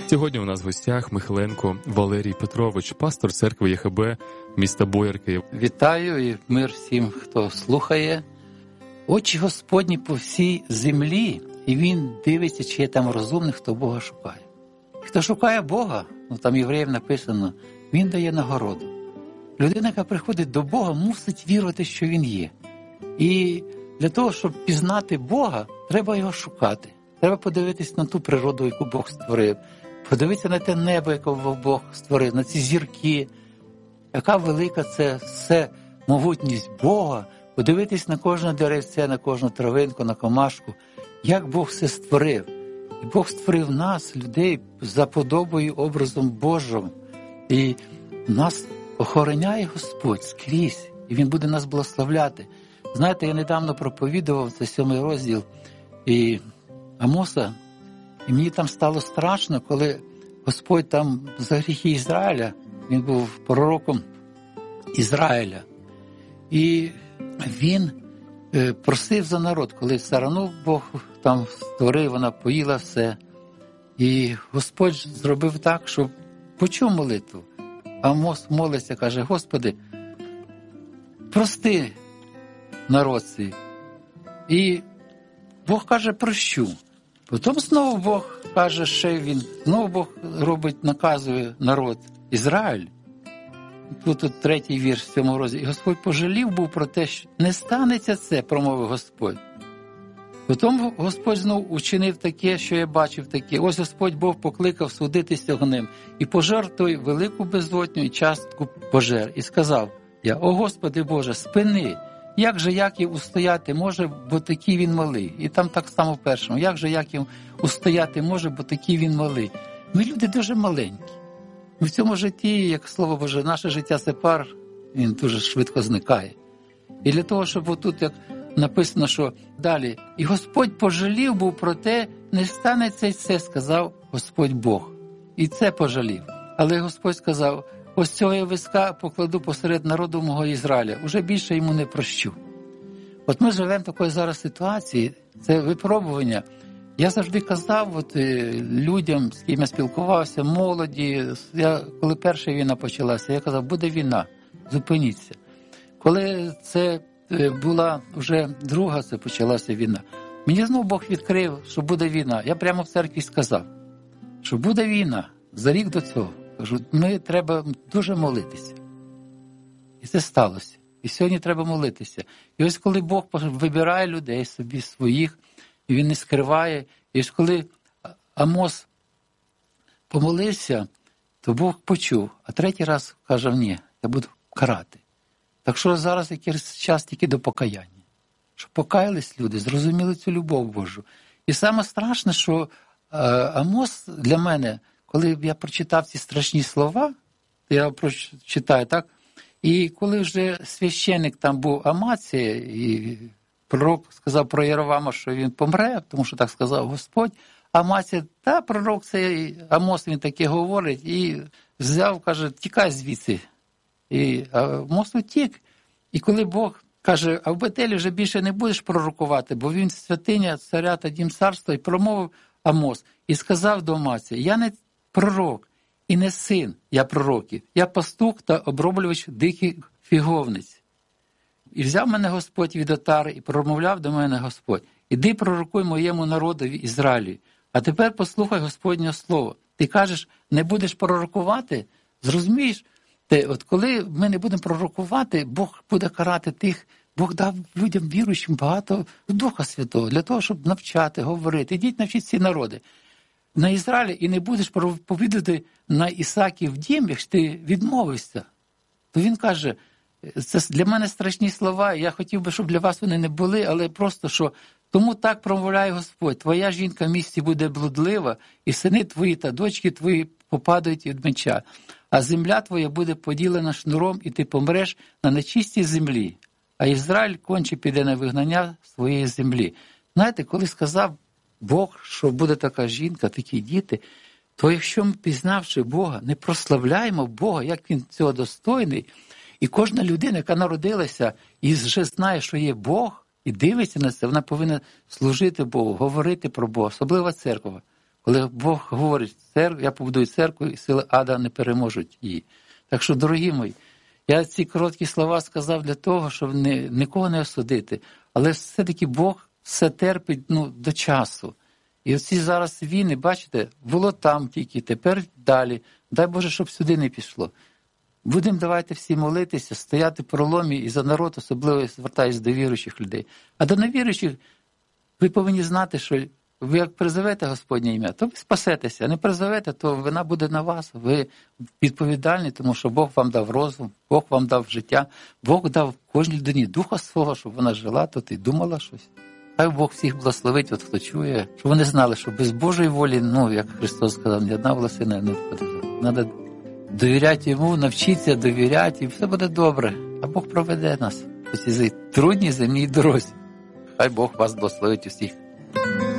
Сьогодні у нас в гостях Михайленко Валерій Петрович, пастор церкви ЄХБ міста Боярки. Вітаю і мир всім, хто слухає. Очі Господні по всій землі, і Він дивиться, чи є там розумний, хто Бога шукає. Хто шукає Бога, там євреям написано, Він дає нагороду. Людина, яка приходить до Бога, мусить вірити, що Він є. І для того, щоб пізнати Бога, треба його шукати. Треба подивитись на ту природу, яку Бог створив. Подивитися на те небо, яке Бог створив, на ці зірки. Яка велика це все могутність Бога. Подивитись на кожне деревце, на кожну травинку, на комашку. Як Бог все створив. І Бог створив нас, людей, за подобою, образом Божим. І нас охороняє Господь скрізь. І Він буде нас благословляти. Знаєте, я недавно проповідував, це 7 розділ і Амоса, і мені там стало страшно, коли Господь там за гріхи Ізраїля, він був пророком Ізраїля, і він просив за народ, коли сарану Бог там створив, вона поїла все, і Господь зробив так, що почув молитву. Амос молиться, каже: Господи, прости народ свій. І Бог каже: прощу. Потім знову Бог каже, ще він, знову Бог робить, наказує народ Ізраїль. Тут 3-й вірш 7 розділі. І Господь пожалів був про те, що не станеться це, промовив Господь. Потім Господь знову учинив таке, що я бачив таке. Ось Господь Бог покликав судитися огнем і пожертвуй велику беззлотню і частку пожер. І сказав я: о Господи Боже, спини! Як же Яків устояти може, бо такий він малий? І там так само в першому. Як же Яків устояти може, бо такий він малий? Ми люди дуже маленькі. Ми в цьому житті, як Слово Боже, наше життя це пар, він дуже швидко зникає. І для того, щоб отут, як написано, що далі, і Господь пожалів був про те, не станеться це, сказав Господь Бог. І це пожалів. Але Господь сказав: ось цього я виска покладу посеред народу мого Ізраїля, уже більше йому не прощу. От ми живемо в такої зараз ситуації, це випробування. Я завжди казав людям, з ким я спілкувався, молоді, коли перша війна почалася, я казав: буде війна, зупиніться. Коли це була вже друга, це почалася війна, мені знову Бог відкрив, що буде війна. Я прямо в церкві сказав, що буде війна за рік до цього. Кажу, ми треба дуже молитися. І це сталося. І сьогодні треба молитися. І ось коли Бог вибирає людей собі своїх, і Він не скриває, і ось коли Амос помолився, то Бог почув. А 3-й раз каже: ні, я буду карати. Так що зараз якийсь час тільки до покаяння. Щоб покаялись люди, зрозуміли цю любов Божу. І саме страшне, що Амос для мене, коли я прочитав ці страшні слова, я прочитаю, так? І коли вже священник там був Амація, і пророк сказав про Єровама, що він помре, тому що так сказав Господь, Амація: та пророк цей Амос, він таке говорить, і взяв, каже: тікай звідси. І Амос утік. І коли Бог каже: а в Бетелі вже більше не будеш пророкувати, бо він святиня царя та дім царства, і промовив Амос, і сказав до Амація: я не пророк і не син, я пророків, я пастух та оброблювач диких фіговниць. І взяв мене Господь від отари, і промовляв до мене Господь: іди пророкуй моєму народові Ізраїлю. А тепер послухай Господнє слово. Ти кажеш, не будеш пророкувати? Зрозумієш? От коли ми не будемо пророкувати, Бог буде карати тих, Бог дав людям віруючим багато Духа Святого, для того, щоб навчати, говорити. Ідіть навчіть ці народи. На Ізраїлі і не будеш проповідати на Ісаків дім, якщо ти відмовишся. То він каже: це для мене страшні слова, я хотів би, щоб для вас вони не були, але просто, що тому так промовляє Господь: твоя жінка в місті буде блудлива, і сини твої та дочки твої попадають від меча, а земля твоя буде поділена шнуром, і ти помреш на нечистій землі, а Ізраїль конче піде на вигнання своєї землі. Знаєте, коли сказав Бог, що буде така жінка, такі діти, то якщо ми, пізнавши Бога, не прославляємо Бога, як Він цього достойний, і кожна людина, яка народилася і вже знає, що є Бог, і дивиться на це, вона повинна служити Богу, говорити про Бога, особливо церква. Коли Бог говорить, я побудую церкву, і сили ада не переможуть її. Так що, дорогі мої, я ці короткі слова сказав для того, щоб нікого не осудити. Але все-таки Бог все терпить до часу. І оці зараз війни, бачите, було там тільки, тепер далі. Дай Боже, щоб сюди не пішло. Будемо давайте всі молитися, стояти в проломі і за народ, особливо звертаюся до віруючих людей. А до невіруючих ви повинні знати, що ви як призовете Господнє ім'я, то ви спасетеся. А не призовете, то вина буде на вас. Ви відповідальні, тому що Бог вам дав розум, Бог вам дав життя, Бог дав кожній людині духа свого, щоб вона жила тут і думала щось. Хай Бог всіх благословить, хто чує, щоб вони знали, що без Божої волі, як Христос сказав, ні одна волосина не впаде. Треба довіряти Йому, навчитися довіряти, і все буде добре. А Бог проведе нас по цій трудній земній дорозі. Хай Бог вас благословить усіх.